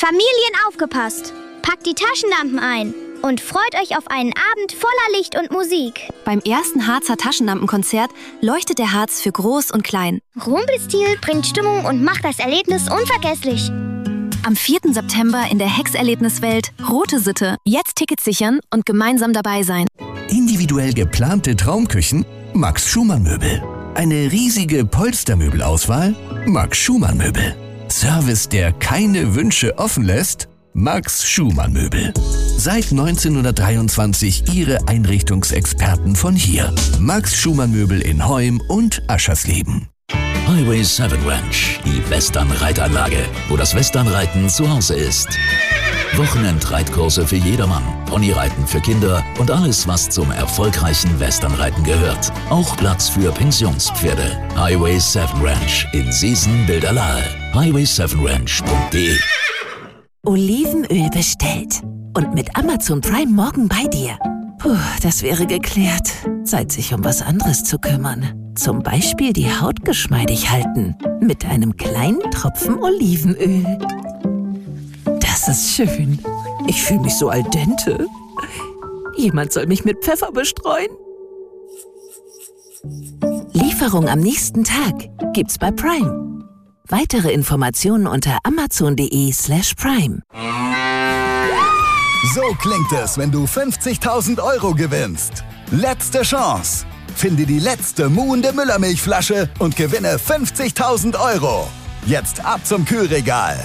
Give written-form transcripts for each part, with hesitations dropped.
Familien aufgepasst! Packt die Taschenlampen ein und freut euch auf einen Abend voller Licht und Musik. Beim ersten Harzer Taschenlampenkonzert leuchtet der Harz für Groß und Klein. Rumpelstil bringt Stimmung und macht das Erlebnis unvergesslich. Am 4. September in der Hex-Erlebniswelt Rote Sitte. Jetzt Tickets sichern und gemeinsam dabei sein. Individuell geplante Traumküchen? Max Schumann Möbel. Eine riesige Polstermöbelauswahl? Max Schumann Möbel. Service, der keine Wünsche offen lässt? Max Schumann Möbel. Seit 1923 Ihre Einrichtungsexperten von hier. Max Schumann Möbel in Heum und Aschersleben. Highway 7 Ranch, die Western-Reitanlage, wo das Westernreiten zu Hause ist. Wochenendreitkurse für jedermann, Ponyreiten für Kinder und alles, was zum erfolgreichen Westernreiten gehört. Auch Platz für Pensionspferde. Highway 7 Ranch in Seesen-Bilderlahe. highway7ranch.de. Olivenöl bestellt. Und mit Amazon Prime morgen bei dir. Puh, das wäre geklärt. Zeit, sich um was anderes zu kümmern. Zum Beispiel die Haut geschmeidig halten. Mit einem kleinen Tropfen Olivenöl. Das ist schön. Ich fühle mich so al dente. Jemand soll mich mit Pfeffer bestreuen. Lieferung am nächsten Tag gibt's bei Prime. Weitere Informationen unter amazon.de/prime. So klingt es, wenn du 50.000 € gewinnst. Letzte Chance. Finde die letzte Moon de Müllermilchflasche und gewinne 50.000 €. Jetzt ab zum Kühlregal.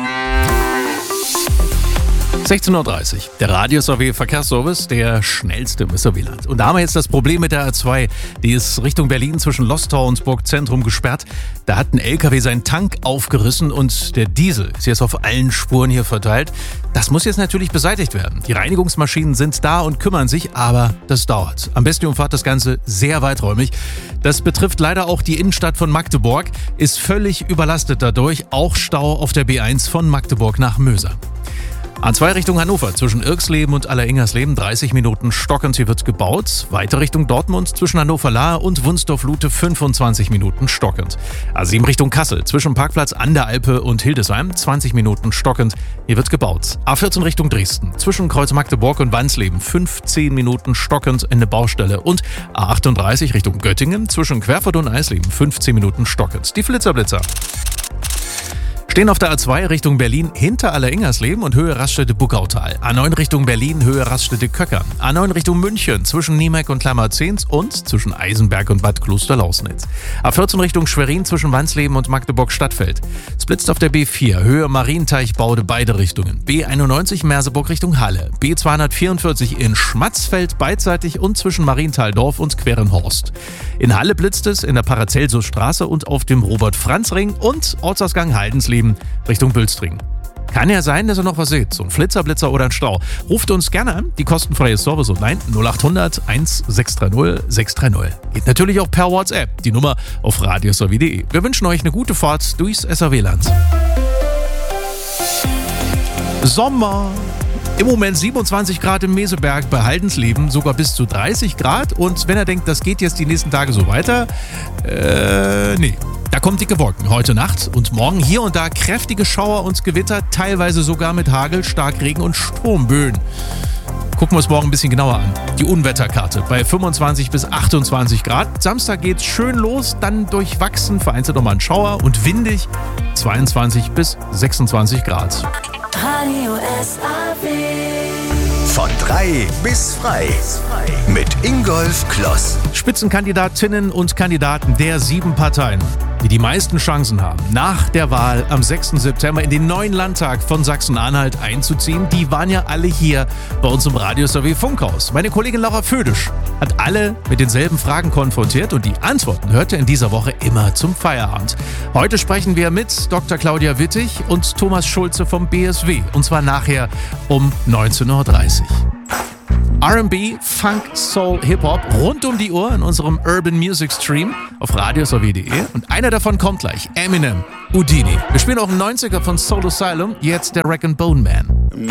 16:30 Uhr. Der Radio-SRW-Verkehrsservice, der schnellste im SRW-Land. Und da haben wir jetzt das Problem mit der A2. Die ist Richtung Berlin zwischen Lostorf und Burgzentrum gesperrt. Da hat ein LKW seinen Tank aufgerissen und der Diesel ist jetzt auf allen Spuren hier verteilt. Das muss jetzt natürlich beseitigt werden. Die Reinigungsmaschinen sind da und kümmern sich, aber das dauert. Am besten umfahrt das Ganze sehr weiträumig. Das betrifft leider auch die Innenstadt von Magdeburg, ist völlig überlastet dadurch. Auch Stau auf der B1 von Magdeburg nach Möser. A2 Richtung Hannover, zwischen Irxleben und Alleringhersleben 30 Minuten stockend, hier wird gebaut. Weiter Richtung Dortmund, zwischen Hannover-Lahe und Wunsdorf-Lute 25 Minuten stockend. A7 Richtung Kassel, zwischen Parkplatz an der Alpe und Hildesheim 20 Minuten stockend, hier wird gebaut. A14 Richtung Dresden, zwischen Kreuz Magdeburg und Wansleben 15 Minuten stockend, Ende Baustelle. Und A38 Richtung Göttingen, zwischen Querfurt und Eisleben 15 Minuten stockend. Die Flitzer. Stehen auf der A2 Richtung Berlin hinter Alleringhersleben und Höhe Raststätte Buckautal. A9 Richtung Berlin, Höhe Raststätte Köckern. A9 Richtung München, zwischen Niemeck und Klammerzehns und zwischen Eisenberg und Bad Klosterlausnitz. A14 Richtung Schwerin, zwischen Wansleben und Magdeburg-Stadtfeld. Es blitzt auf der B4, Höhe Marienteich-Baude, beide Richtungen. B91 Merseburg Richtung Halle. B244 in Schmatzfeld beidseitig und zwischen Marienthal-Dorf und Querenhorst. In Halle blitzt es in der Paracelsusstraße und auf dem Robert-Franz-Ring und Ortsausgang Haldensleben Richtung Bülstring. Kann ja sein, dass ihr noch was seht, so ein Flitzer oder ein Stau. Ruft uns gerne an, die kostenfreie Service und 0800 1630 630. Geht natürlich auch per WhatsApp, die Nummer auf radio.srw.de. Wir wünschen euch eine gute Fahrt durchs SRW-Land. Sommer. Im Moment 27 Grad im Meseberg, bei Haldensleben sogar bis zu 30 Grad. Und wenn er denkt, das geht jetzt die nächsten Tage so weiter, nee. Da kommen dicke Wolken heute Nacht und morgen hier und da kräftige Schauer und Gewitter, teilweise sogar mit Hagel, Starkregen und Sturmböen. Gucken wir uns morgen ein bisschen genauer an. Die Unwetterkarte bei 25 bis 28 Grad. Samstag geht's schön los, dann durchwachsen, vereinzelt nochmal ein Schauer und windig 22 bis 26 Grad. Radio SRW. Von 3 bis frei. Mit Ingolf Kloss. Spitzenkandidatinnen und Kandidaten der 7 Parteien, die die meisten Chancen haben, nach der Wahl am 6. September in den neuen Landtag von Sachsen-Anhalt einzuziehen, die waren ja alle hier bei uns im Radio-SRW-Funkhaus. Meine Kollegin Laura Födisch hat alle mit denselben Fragen konfrontiert und die Antworten hört ihr in dieser Woche immer zum Feierabend. Heute sprechen wir mit Dr. Claudia Wittig und Thomas Schulze vom BSW und zwar nachher um 19:30 Uhr. R&B, Funk, Soul, Hip-Hop rund um die Uhr in unserem Urban Music Stream auf radio.srw.de und einer davon kommt gleich, Eminem, Houdini. Wir spielen auch einen 90er von Soul Asylum, jetzt der Rag & Bone Man.